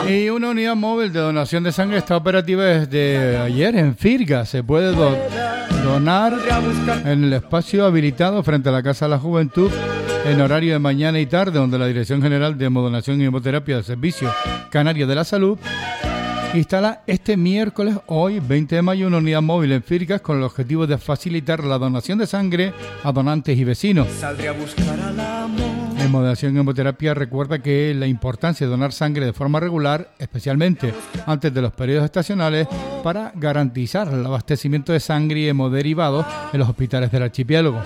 Y una unidad móvil de donación de sangre está operativa desde ayer en Firga. Se puede donar en el espacio habilitado frente a la Casa de la Juventud en horario de mañana y tarde, donde la Dirección General de Hemodonación y Hemoterapia del Servicio Canario de la Salud instala este miércoles, hoy 20 de mayo, una unidad móvil en Firgas con el objetivo de facilitar la donación de sangre a donantes y vecinos. Hemodonación y Hemoterapia recuerda que la importancia de donar sangre de forma regular, especialmente antes de los periodos estacionales, para garantizar el abastecimiento de sangre y hemoderivados en los hospitales del archipiélago.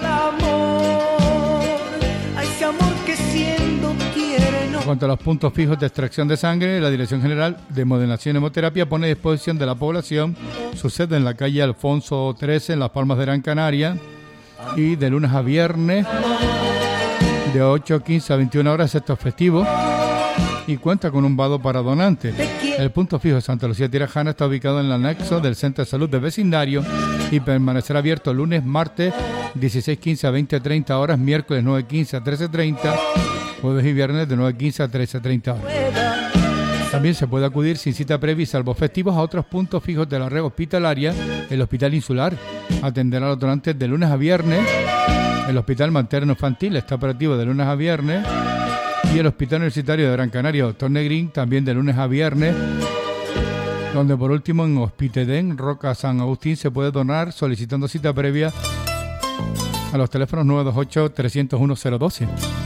En cuanto a los puntos fijos de extracción de sangre, la Dirección General de Hemodonación y Hemoterapia pone a disposición de la población su sede en la calle Alfonso 13, en Las Palmas de Gran Canaria, y de lunes a viernes de 8:15 a 21 horas, excepto festivos, y cuenta con un vado para donantes. El punto fijo de Santa Lucía Tirajana está ubicado en el anexo del Centro de Salud del vecindario y permanecerá abierto lunes, martes 16:15 a 20:30 horas, miércoles 9:15 a 13:30, jueves y viernes de 9:15 a 13:30 horas. También se puede acudir sin cita previa y salvo festivos a otros puntos fijos de la red hospitalaria. El Hospital Insular atenderá a los donantes de lunes a viernes. El Hospital Materno Infantil está operativo de lunes a viernes. Y el Hospital Universitario de Gran Canaria, Dr. Negrín, también de lunes a viernes. Donde por último en Hospitedén, Roca San Agustín, se puede donar solicitando cita previa a los teléfonos 928-301-012.